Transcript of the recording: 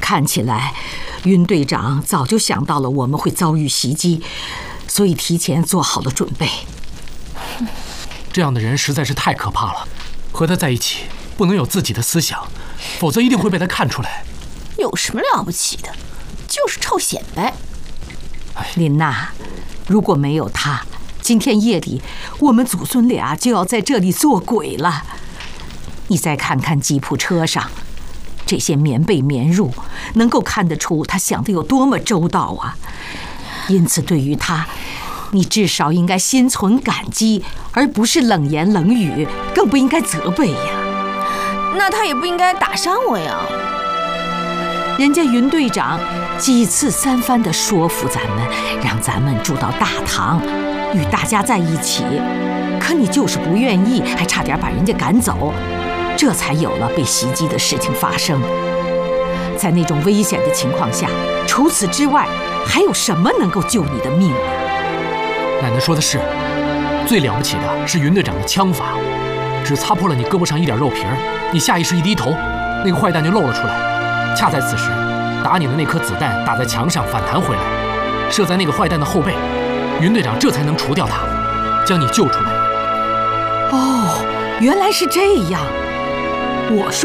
看起来，云队长早就想到了我们会遭遇袭击，所以提前做好了准备。 这样的人实在是太可怕了，和他在一起不能有自己的思想，否则一定会被他看出来。 有什么了不起的？就是臭显摆。 琳娜，如果没有他，今天夜里我们祖孙俩就要在这里做鬼了。你再看看吉普车上这些棉被棉褥，能够看得出他想的有多么周到啊！因此，对于他，你至少应该心存感激，而不是冷言冷语，更不应该责备呀。 那他也不应该打伤我呀。 人家云队长几次三番地说服咱们，让咱们住到大堂，与大家在一起，可你就是不愿意，还差点把人家赶走，这才有了被袭击的事情发生。在那种危险的情况下，除此之外，还有什么能够救你的命啊？ 奶奶说的是，最了不起的是云队长的枪法，只擦破了你胳膊上一点肉皮儿，你下意识一低头，那个坏蛋就露了出来。恰在此时，打你的那颗子弹打在墙上反弹回来，射在那个坏蛋的后背，云队长这才能除掉他，将你救出来。 哦，原来是这样。我说